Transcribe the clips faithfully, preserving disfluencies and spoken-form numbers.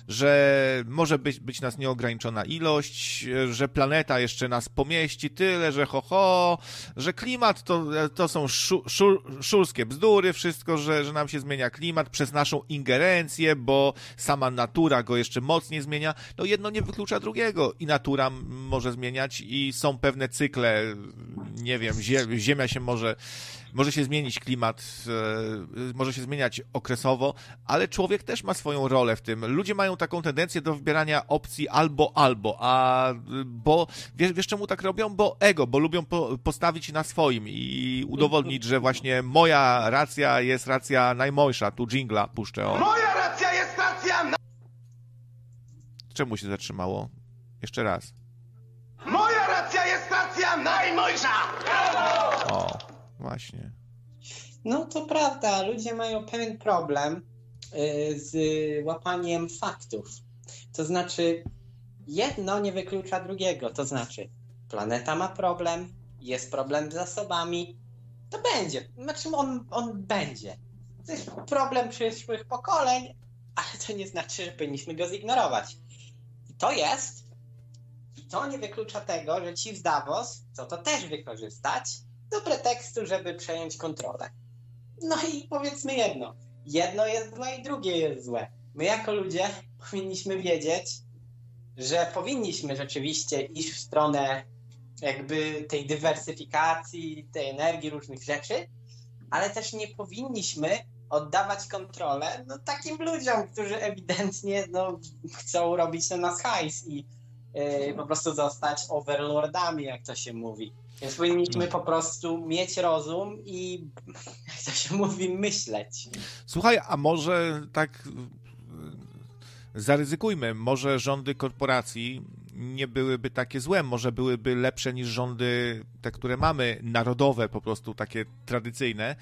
że może być, być nas nieograniczona ilość, że planeta jeszcze nas pomieści tyle, że ho, ho, że klimat to, to są szu, szu, szulskie bzdury, wszystko, że, że nam się zmienia klimat przez naszą ingerencję, bo sama natura go jeszcze mocniej zmienia. No jedno nie wyklucza drugiego i natura może zmieniać i są pewne cykle, nie wiem, Ziemia się może, może się zmienić klimat, może się zmieniać okresowo, ale człowiek też ma swoją rolę w tym. Ludzie mają taką tendencję do wybierania opcji albo, albo, a bo wiesz, wiesz czemu tak robią? Bo ego, bo lubią po, postawić na swoim i udowodnić, że właśnie moja racja jest racja najmojsza. Tu dżingla puszczę. O. Moja racja jest racja na... Czemu się zatrzymało? Jeszcze raz. Moja racja jest racja najmojsza! O, właśnie. No to prawda, ludzie mają pewien problem y, z łapaniem faktów. To znaczy, jedno nie wyklucza drugiego. To znaczy, planeta ma problem, jest problem z zasobami, to będzie. Znaczy, on, on będzie. To jest problem przyszłych pokoleń, ale to nie znaczy, że powinniśmy go zignorować. I to jest, i to nie wyklucza tego, że ci z Davos chcą to też wykorzystać do pretekstu, żeby przejąć kontrolę. No i powiedzmy jedno. Jedno jest złe i drugie jest złe. My jako ludzie powinniśmy wiedzieć, że powinniśmy rzeczywiście iść w stronę jakby tej dywersyfikacji, tej energii, różnych rzeczy, ale też nie powinniśmy oddawać kontrolę no, takim ludziom, którzy ewidentnie no, chcą robić na nas hajs i yy, po prostu zostać overlordami, jak to się mówi. Więc powinniśmy po prostu mieć rozum i, jak to się mówi, myśleć. Słuchaj, a może tak zaryzykujmy, może rządy korporacji nie byłyby takie złe, może byłyby lepsze niż rządy te, które mamy, narodowe po prostu, takie tradycyjne.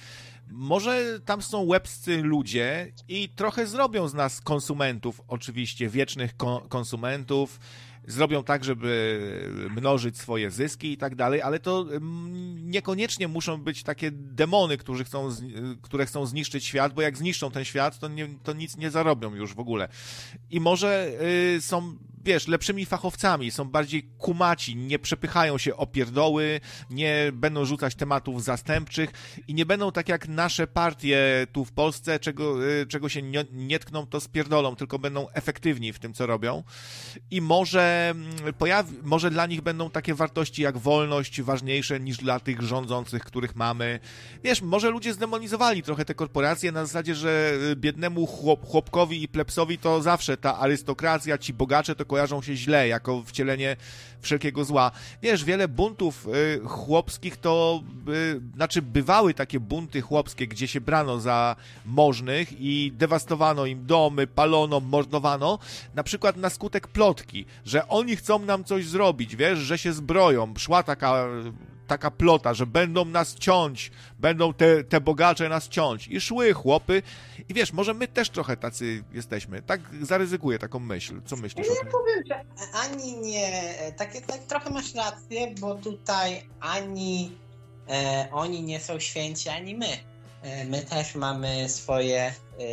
Może tam są łebscy ludzie i trochę zrobią z nas konsumentów, oczywiście, wiecznych ko- konsumentów, zrobią tak, żeby mnożyć swoje zyski i tak dalej, ale to niekoniecznie muszą być takie demony, którzy chcą, które chcą zniszczyć świat, bo jak zniszczą ten świat, to, nie, to nic nie zarobią już w ogóle. I może y, są, wiesz, lepszymi fachowcami, są bardziej kumaci, nie przepychają się o pierdoły, nie będą rzucać tematów zastępczych i nie będą tak jak nasze partie tu w Polsce, czego, y, czego się nie, nie tkną, to spierdolą, tylko będą efektywni w tym, co robią. I może Pojawi, może dla nich będą takie wartości jak wolność ważniejsze niż dla tych rządzących, których mamy. Wiesz, może ludzie zdemonizowali trochę te korporacje na zasadzie, że biednemu chłop, chłopkowi i plebsowi to zawsze ta arystokracja, ci bogacze to kojarzą się źle, jako wcielenie wszelkiego zła. Wiesz, wiele buntów y, chłopskich to, y, znaczy bywały takie bunty chłopskie, gdzie się brano za możnych i dewastowano im domy, palono, mordowano, na przykład na skutek plotki, że oni chcą nam coś zrobić, wiesz, że się zbroją. Szła taka, taka plota, że będą nas ciąć, będą te, te bogacze nas ciąć. I szły chłopy. I wiesz, może my też trochę tacy jesteśmy. Tak zaryzykuję taką myśl. Co myślisz o tym? Nie powiem, że ani nie... Tak, tak trochę masz rację, bo tutaj ani e, oni nie są święci, ani my. E, my też mamy swoje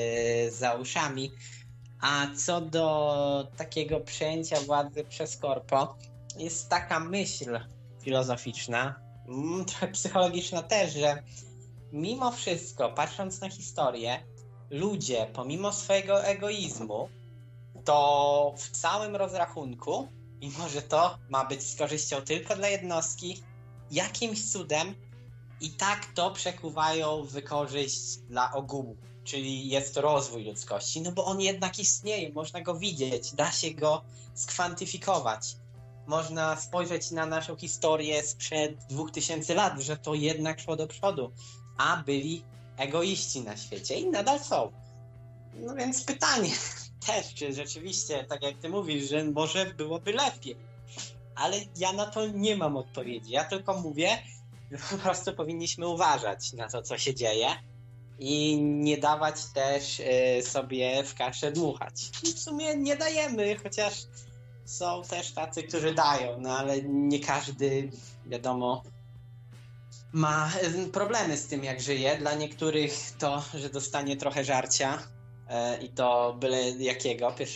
e, za uszami. A co do takiego przejęcia władzy przez korpo, jest taka myśl filozoficzna, trochę psychologiczna też, że mimo wszystko, patrząc na historię, ludzie pomimo swojego egoizmu, to w całym rozrachunku, mimo że to ma być z korzyścią tylko dla jednostki, jakimś cudem i tak to przekuwają w korzyść dla ogółu. Czyli jest rozwój ludzkości, no bo on jednak istnieje, można go widzieć, da się go skwantyfikować. Można spojrzeć na naszą historię sprzed dwóch tysięcy lat, że to jednak szło do przodu, a byli egoiści na świecie i nadal są. No więc pytanie też, czy rzeczywiście, tak jak ty mówisz, że może byłoby lepiej. Ale ja na to nie mam odpowiedzi, ja tylko mówię, że po prostu powinniśmy uważać na to, co się dzieje. I nie dawać też y, sobie w kaszę dmuchać. I w sumie nie dajemy, chociaż są też tacy, którzy dają, no ale nie każdy, wiadomo, ma y, problemy z tym, jak żyje. Dla niektórych to, że dostanie trochę żarcia y, i to byle jakiego,